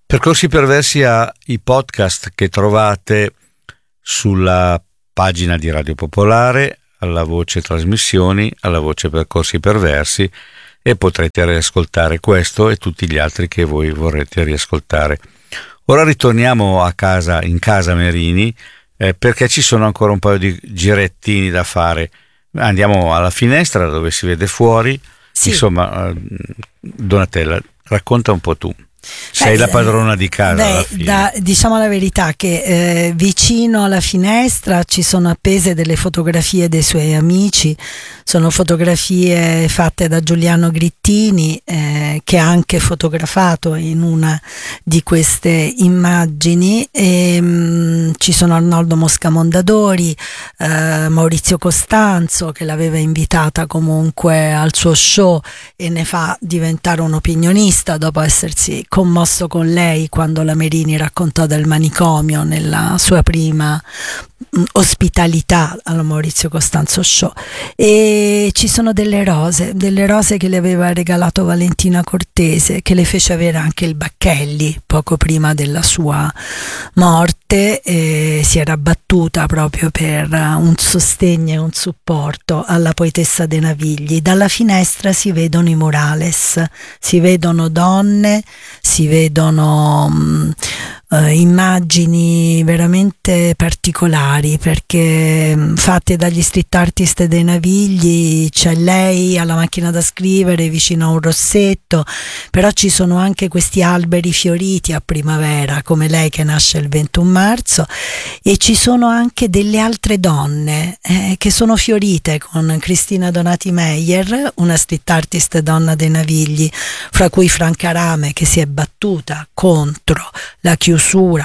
Percorsi Perversi ha i podcast che trovate sulla pagina di Radio Popolare, alla voce trasmissioni, alla voce Percorsi Perversi, e potrete riascoltare questo e tutti gli altri che voi vorrete riascoltare. Ora ritorniamo a casa, in casa Merini, perché ci sono ancora un paio di girettini da fare. Andiamo alla finestra dove si vede fuori. Sì. Insomma, Donatella, racconta un po' tu. Sei la padrona di casa alla fine. Diciamo la verità che vicino alla finestra ci sono appese delle fotografie dei suoi amici. Sono fotografie fatte da Giuliano Grittini, che ha anche fotografato in una di queste immagini, e ci sono Arnoldo Mosca Mondadori, Maurizio Costanzo, che l'aveva invitata comunque al suo show e ne fa diventare un opinionista dopo essersi commosso con lei quando la Merini raccontò del manicomio nella sua prima ospitalità al Maurizio Costanzo Show. E ci sono delle rose che le aveva regalato Valentina Cortese, che le fece avere anche il Bacchelli poco prima della sua morte, e si era battuta proprio per un sostegno e un supporto alla poetessa De Navigli. Dalla finestra si vedono i murales, si vedono donne, si vedono immagini veramente particolari, perché fatte dagli street artist dei Navigli. C'è lei alla macchina da scrivere vicino a un rossetto, però ci sono anche questi alberi fioriti a primavera, come lei che nasce il 21 marzo, e ci sono anche delle altre donne che sono fiorite, con Cristina Donati Meyer, una street artist donna dei Navigli, fra cui Franca Rame, che si è battuta contro la chiusura,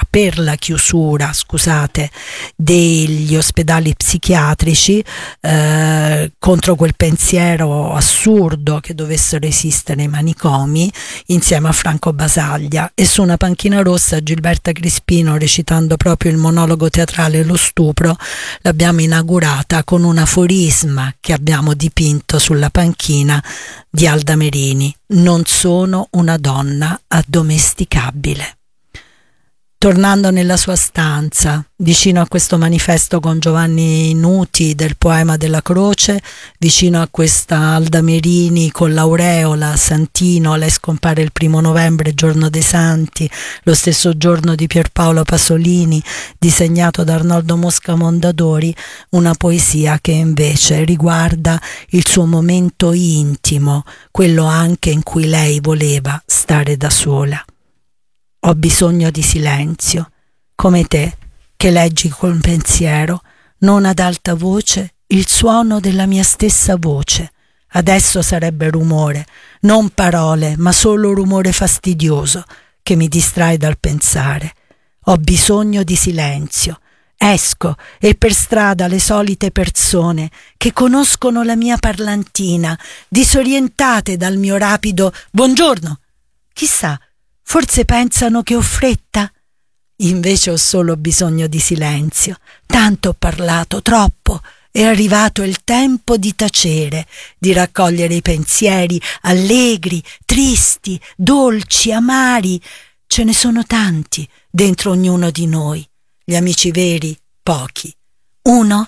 degli ospedali psichiatrici, contro quel pensiero assurdo che dovessero esistere i manicomi, insieme a Franco Basaglia. E su una panchina rossa Gilberta Crispino, recitando proprio il monologo teatrale Lo stupro, l'abbiamo inaugurata con un aforisma che abbiamo dipinto sulla panchina di Alda Merini: non sono una donna addomesticabile. Tornando nella sua stanza, vicino a questo manifesto con Giovanni Nuti del poema della croce, vicino a questa Alda Merini con l'aureola, Santino, lei scompare il 1 novembre, giorno dei santi, lo stesso giorno di Pierpaolo Pasolini, disegnato da Arnoldo Mosca Mondadori, una poesia che invece riguarda il suo momento intimo, quello anche in cui lei voleva stare da sola. Ho bisogno di silenzio, come te, che leggi col pensiero, non ad alta voce, il suono della mia stessa voce. Adesso sarebbe rumore, non parole, ma solo rumore fastidioso che mi distrae dal pensare. Ho bisogno di silenzio. Esco e per strada le solite persone che conoscono la mia parlantina, disorientate dal mio rapido buongiorno. Chissà, forse pensano che ho fretta? Invece ho solo bisogno di silenzio. Tanto ho parlato, troppo. È arrivato il tempo di tacere, di raccogliere i pensieri allegri, tristi, dolci, amari. Ce ne sono tanti dentro ognuno di noi. Gli amici veri, pochi. Uno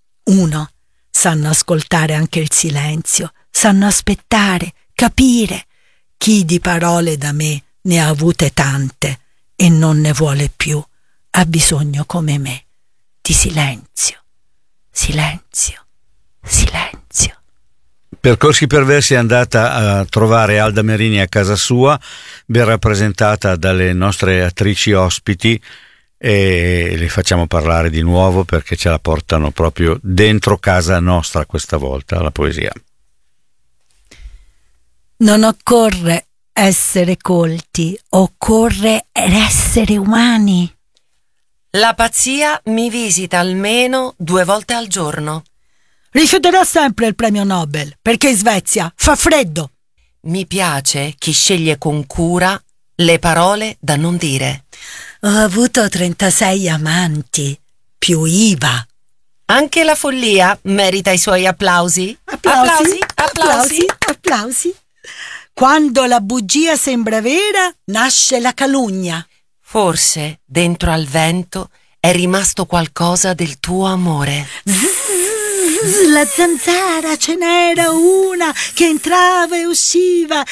sanno ascoltare anche il silenzio, sanno aspettare, capire. Chi di parole da me ne ha avute tante e non ne vuole più, ha bisogno come me di silenzio, silenzio, silenzio. Percorsi Perversi è andata a trovare Alda Merini a casa sua, ben rappresentata dalle nostre attrici ospiti, e le facciamo parlare di nuovo perché ce la portano proprio dentro casa nostra questa volta, la poesia. Non occorre essere colti, occorre essere umani. La pazzia mi visita almeno 2 volte al giorno. Rifiuterò sempre il premio Nobel, perché in Svezia fa freddo. Mi piace chi sceglie con cura le parole da non dire. Ho avuto 36 amanti, più IVA. Anche la follia merita i suoi applausi. Applausi, applausi, applausi. Quando la bugia sembra vera, nasce la calunnia. Forse dentro al vento è rimasto qualcosa del tuo amore. La zanzara, ce n'era una che entrava e usciva,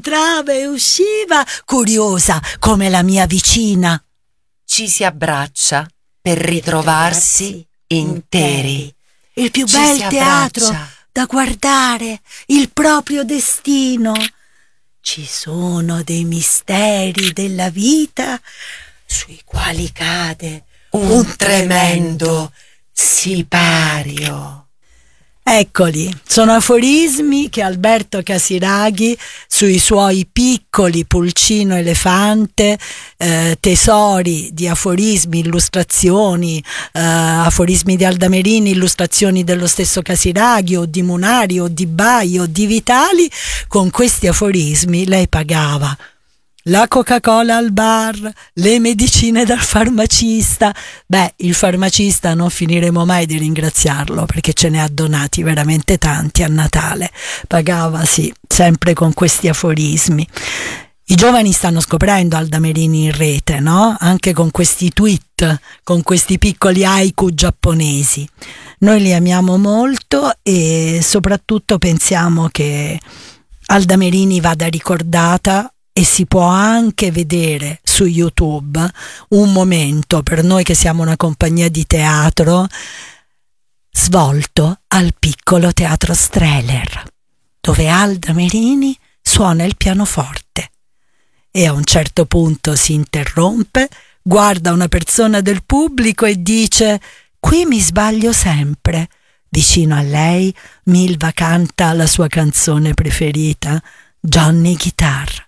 curiosa come la mia vicina. Ci si abbraccia per ritrovarsi interi. Il più Ci bel si teatro abbraccia. da guardare, il proprio destino. Ci sono dei misteri della vita sui quali cade Un tremendo sipario. Eccoli, sono aforismi che Alberto Casiraghi sui suoi piccoli Pulcino Elefante, tesori di aforismi, illustrazioni, aforismi di Aldamerini, illustrazioni dello stesso Casiraghi o di Munari o di Bai o di Vitali, con questi aforismi lei pagava la Coca-Cola al bar, le medicine dal farmacista. Il farmacista non finiremo mai di ringraziarlo perché ce ne ha donati veramente tanti a Natale. Pagava, sì, sempre con questi aforismi. I giovani stanno scoprendo Aldamerini in rete, no? Anche con questi tweet, con questi piccoli haiku giapponesi. Noi li amiamo molto e soprattutto pensiamo che Aldamerini vada ricordata e si può anche vedere su YouTube un momento, per noi che siamo una compagnia di teatro, svolto al piccolo teatro Strehler, dove Aldamerini suona il pianoforte e a un certo punto si interrompe, guarda una persona del pubblico e dice: qui mi sbaglio sempre. Vicino a lei Milva canta la sua canzone preferita, Johnny Guitar.